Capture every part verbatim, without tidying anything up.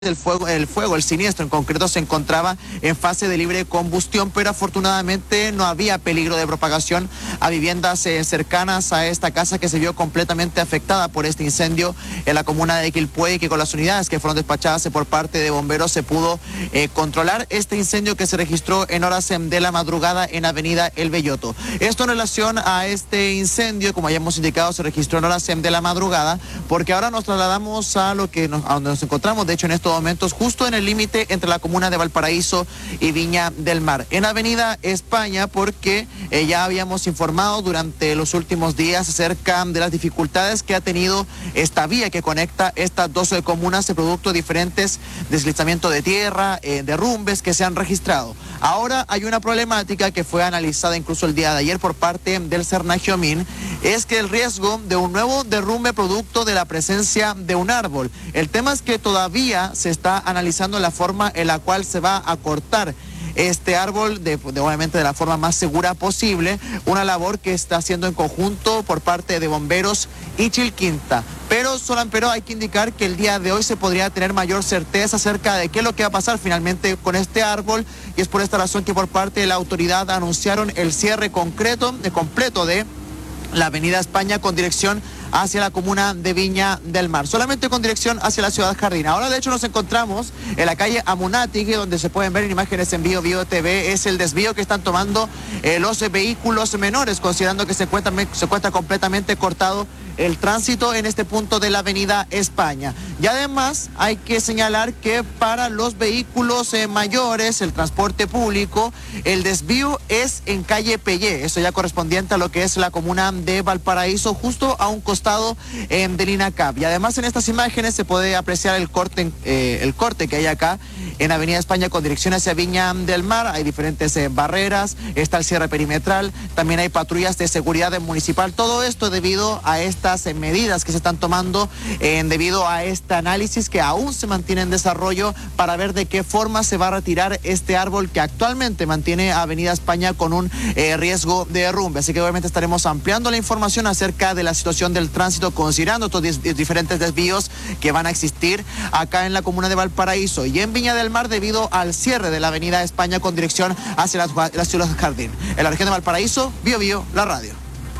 El fuego, el fuego, el siniestro en concreto se encontraba en fase de libre combustión, pero afortunadamente no había peligro de propagación a viviendas eh, cercanas a esta casa que se vio completamente afectada por este incendio en la comuna de Quilpué, y que con las unidades que fueron despachadas por parte de bomberos se pudo eh, controlar este incendio que se registró en horas de la madrugada en Avenida El Belloto. Esto en relación a este incendio, como ya hemos indicado, se registró en horas de la madrugada, porque ahora nos trasladamos a lo que nos, a donde nos encontramos, de hecho en estos momentos, justo en el límite entre la comuna de Valparaíso y Viña del Mar, en Avenida España, porque eh, ya habíamos informado durante los últimos días acerca de las dificultades que ha tenido esta vía que conecta estas dos eh, comunas, de producto de diferentes deslizamientos de tierra, eh, derrumbes que se han registrado. Ahora hay una problemática que fue analizada incluso el día de ayer por parte del Cernagiomín, es que el riesgo de un nuevo derrumbe producto de la presencia de un árbol. El tema es que todavía se está analizando la forma en la cual se va a cortar este árbol, de, de, obviamente de la forma más segura posible, una labor que está haciendo en conjunto por parte de bomberos y Chilquinta. Pero, solo, pero hay que indicar que el día de hoy se podría tener mayor certeza acerca de qué es lo que va a pasar finalmente con este árbol, y es por esta razón que por parte de la autoridad anunciaron el cierre concreto, de completo de la Avenida España con dirección hacia la comuna de Viña del Mar, solamente con dirección hacia la ciudad Jardín. Ahora de hecho nos encontramos en la calle Amunátegui, donde se pueden ver en imágenes en Bio Bio T V, es el desvío que están tomando eh, los vehículos menores, considerando que se encuentra, se encuentra completamente cortado el tránsito en este punto de la Avenida España. Y además hay que señalar que para los vehículos eh, mayores, el transporte público, el desvío es en calle Pellé, eso ya correspondiente a lo que es la comuna de Valparaíso, justo a un costado eh, del INACAP. Y además en estas imágenes se puede apreciar el corte, eh, el corte que hay acá en Avenida España con dirección hacia Viña del Mar. Hay diferentes eh, barreras, está el cierre perimetral, también hay patrullas de seguridad municipal. Todo esto debido a estas eh, medidas que se están tomando, eh, debido a este análisis que aún se mantiene en desarrollo para ver de qué forma se va a retirar este árbol que actualmente mantiene a Avenida España con un eh, riesgo de derrumbe. Así que obviamente estaremos ampliando la información acerca de la situación del tránsito, considerando estos diferentes desvíos que van a existir acá en la comuna de Valparaíso y en Viña del Mar debido al cierre de la Avenida España con dirección hacia la, la ciudad Jardín. En la región de Valparaíso, Bio Bio, la radio.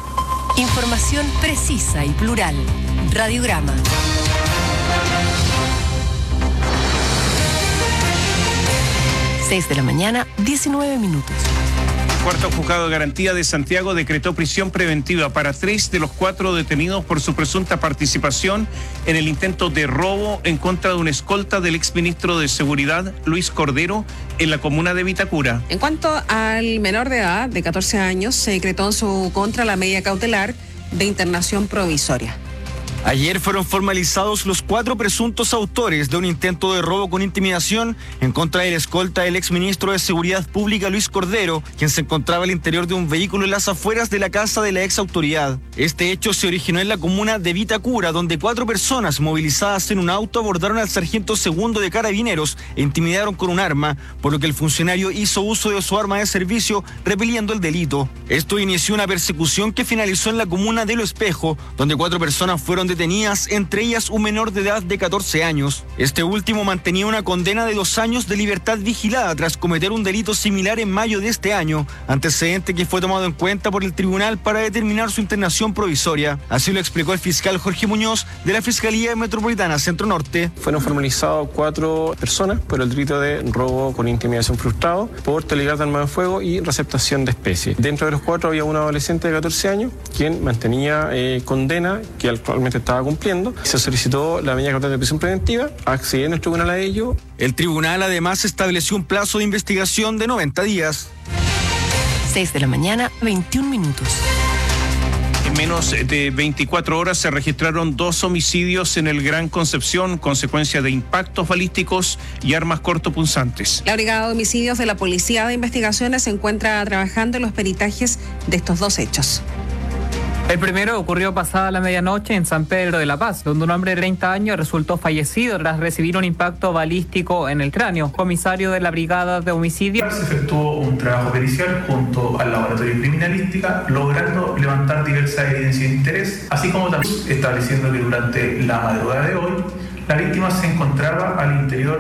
Información precisa y plural. Radiograma. seis de la mañana, diecinueve minutos. Cuarto Juzgado de Garantía de Santiago decretó prisión preventiva para tres de los cuatro detenidos por su presunta participación en el intento de robo en contra de un escolta del exministro de Seguridad, Luis Cordero, en la comuna de Vitacura. En cuanto al menor de edad, de catorce años, se decretó en su contra la medida cautelar de internación provisoria. Ayer fueron formalizados los cuatro presuntos autores de un intento de robo con intimidación en contra del escolta del exministro de Seguridad Pública Luis Cordero, quien se encontraba al interior de un vehículo en las afueras de la casa de la ex autoridad. Este hecho se originó en la comuna de Vitacura, donde cuatro personas movilizadas en un auto abordaron al sargento segundo de Carabineros e intimidaron con un arma, por lo que el funcionario hizo uso de su arma de servicio, repeliendo el delito. Esto inició una persecución que finalizó en la comuna de Lo Espejo, donde cuatro personas fueron detenidas, entre ellas un menor de edad de catorce años. Este último mantenía una condena de dos años de libertad vigilada tras cometer un delito similar en mayo de este año, antecedente que fue tomado en cuenta por el tribunal para determinar su internación provisoria. Así lo explicó el fiscal Jorge Muñoz de la Fiscalía Metropolitana Centro Norte. Fueron formalizados cuatro personas por el delito de robo con intimidación frustrado, porte ilegal de arma de fuego y receptación de especie. Dentro de los cuatro había un adolescente de catorce años quien mantenía eh, condena que actualmente estaba cumpliendo. Se solicitó la medida cautelar de prisión preventiva, accediendo el tribunal a ello. El tribunal además estableció un plazo de investigación de noventa días. seis de la mañana, veintiún minutos. En menos de veinticuatro horas se registraron dos homicidios en el Gran Concepción, consecuencia de impactos balísticos y armas cortopunzantes. La Brigada de Homicidios de la Policía de Investigaciones se encuentra trabajando en los peritajes de estos dos hechos. El primero ocurrió pasada la medianoche en San Pedro de la Paz, donde un hombre de treinta años resultó fallecido tras recibir un impacto balístico en el cráneo. Comisario de la Brigada de Homicidios. Se efectuó un trabajo pericial junto al Laboratorio de Criminalística, logrando levantar diversas evidencias de interés, así como también estableciendo que durante la madrugada de hoy La víctima se encontraba al interior